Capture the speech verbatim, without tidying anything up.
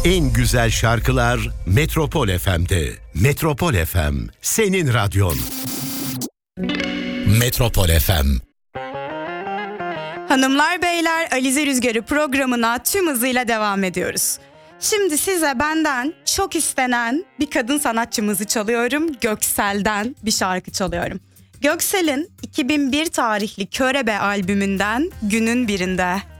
En güzel şarkılar Metropol F M'de. Metropol F M, senin radyon. Metropol F M. Hanımlar beyler, Alize Rüzgarı programına tüm hızıyla devam ediyoruz. Şimdi size benden çok istenen bir kadın sanatçımızı çalıyorum. Göksel'den bir şarkı çalıyorum. Göksel'in iki bin bir tarihli Körebe albümünden Günün Birinde.